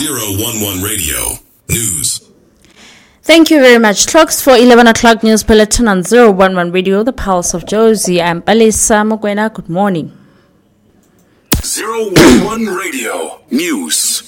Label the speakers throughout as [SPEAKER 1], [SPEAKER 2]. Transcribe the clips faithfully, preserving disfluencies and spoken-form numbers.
[SPEAKER 1] zero one one Radio News.
[SPEAKER 2] Thank you very much. Clocks for eleven o'clock news bulletin on zero one one Radio, the Pulse of Jozi. I'm Palisa Mokwena. Good morning.
[SPEAKER 1] zero one one Radio News.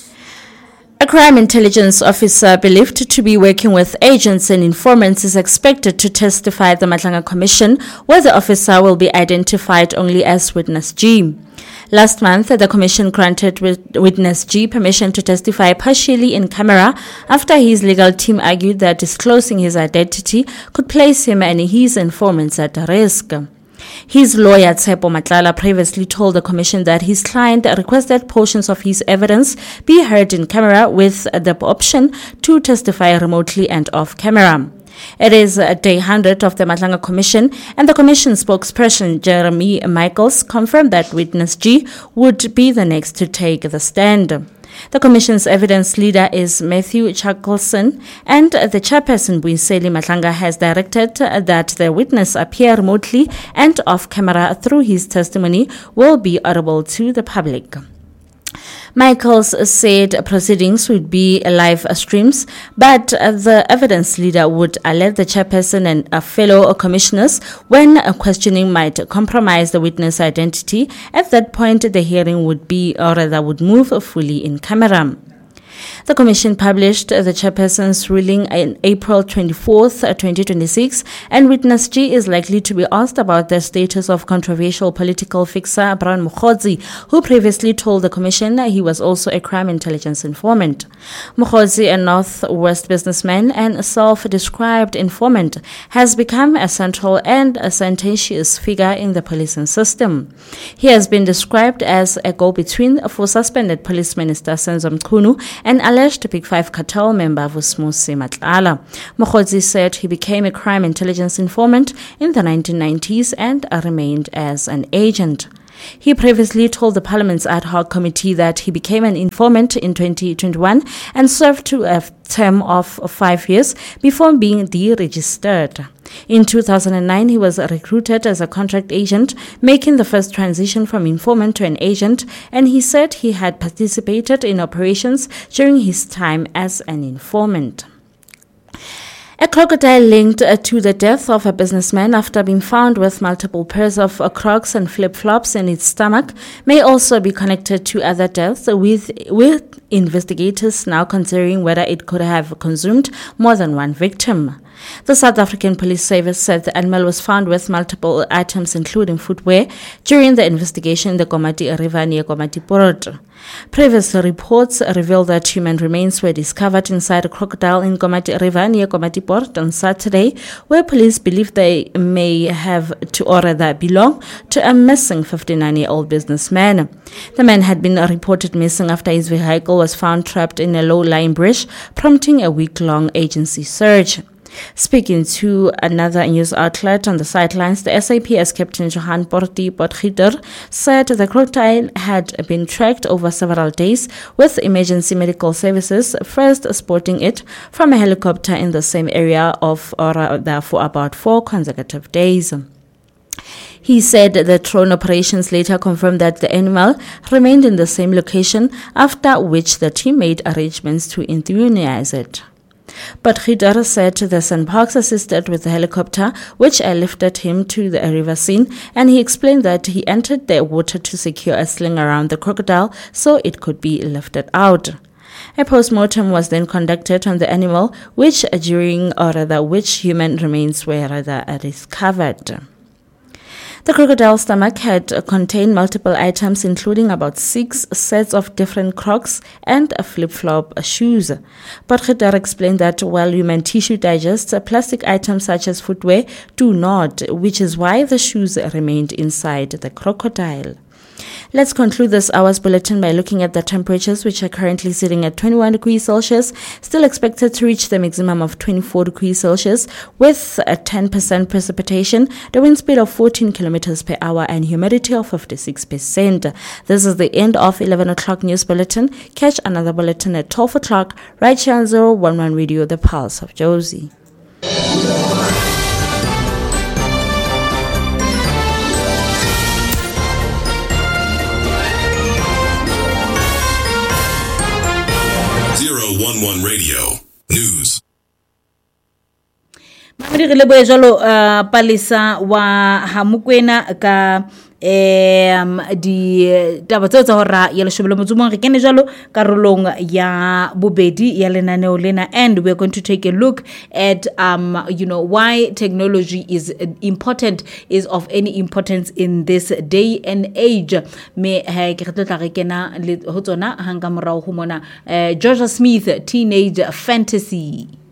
[SPEAKER 2] A crime intelligence officer believed to be working with agents and informants is expected to testify at the Matlanga Commission, where the officer will be identified only as Witness G. Last month, the Commission granted Witness G permission to testify partially in camera after his legal team argued that disclosing his identity could place him and his informants at risk. His lawyer, Tshepo Matlala, previously told the Commission that his client requested portions of his evidence be heard in camera with the option to testify remotely and off camera. It is day one hundred of the Matlanga Commission, and the Commission spokesperson Jeremy Michaels confirmed that Witness G would be the next to take the stand. The Commission's evidence leader is Matthew Chuckleson, and the chairperson Buiseli Matlanga has directed that the witness appear remotely and off camera through his testimony will be audible to the public. Michaels said proceedings would be live streams, but the evidence leader would alert the chairperson and fellow commissioners when questioning might compromise the witness identity. At that point, the hearing would be, or rather would move fully in camera. The Commission published the chairperson's ruling on April twenty-fourth, twenty twenty-six, and Witness G is likely to be asked about the status of controversial political fixer Brown Mokhodzi, who previously told the Commission he was also a crime intelligence informant. Mokhodzi, a Northwest businessman and self-described informant, has become a central and a sententious figure in the policing system. He has been described as a go-between for suspended Police Minister Senzo Mchunu and alleged Big Five cartel member Vusmusi Matlala. Mokhodzi said he became a crime intelligence informant in the nineteen nineties and remained as an agent. He previously told the Parliament's ad hoc committee that he became an informant in twenty twenty-one and served to a term of five years before being deregistered. In two thousand nine, he was recruited as a contract agent, making the first transition from informant to an agent, and he said he had participated in operations during his time as an informant. A crocodile linked to the death of a businessman after being found with multiple pairs of Crocs and flip-flops in its stomach may also be connected to other deaths, with, with investigators now considering whether it could have consumed more than one victim. The South African Police Service said the animal was found with multiple items, including footwear, during the investigation in the Komati River near Komati Port. Previous reports revealed that human remains were discovered inside a crocodile in Komati River near Komati Port on Saturday, where police believe they may have to or rather belong to a missing fifty-nine-year-old businessman. The man had been reported missing after his vehicle was found trapped in a low-lying bush, prompting a week-long agency search. Speaking to another news outlet on the sidelines, the S A P S Captain Johan Porti Potgieter said the crocodile had been tracked over several days, with emergency medical services first spotting it from a helicopter in the same area of or rather for about four consecutive days. He said the drone operations later confirmed that the animal remained in the same location, after which the team made arrangements to euthanize it. But Khidar said the SANParks assisted with the helicopter, which airlifted him to the river scene, and he explained that he entered the water to secure a sling around the crocodile so it could be lifted out. A post-mortem was then conducted on the animal, which during or rather which human remains were rather discovered. The crocodile stomach had contained multiple items, including about six sets of different Crocs and a flip-flop shoes. But Khidar explained that while human tissue digests, plastic items such as footwear do not, which is why the shoes remained inside the crocodile. Let's conclude this hour's bulletin by looking at the temperatures, which are currently sitting at twenty-one degrees Celsius, still expected to reach the maximum of twenty-four degrees Celsius, with a ten percent precipitation, the wind speed of fourteen kilometers per hour, and humidity of fifty-six percent. This is the end of eleven o'clock news bulletin. Catch another bulletin at twelve o'clock, right here on zero one one Radio, the Pulse of Jozi.
[SPEAKER 1] zero one one Radio News.
[SPEAKER 3] Re le boe jalo Palesa wa Hamukwena ka um di taba tse tsa hora ya leshobelo motsumong re kene jalo karolong ya bobedi ya lenaneo lena, and we're going to take a look at um you know why technology is important, is of any importance in this day and age. Me he ke tla re kena le ho tsona hanga morao ho mona Georgia Smith, Teenage Fantasy.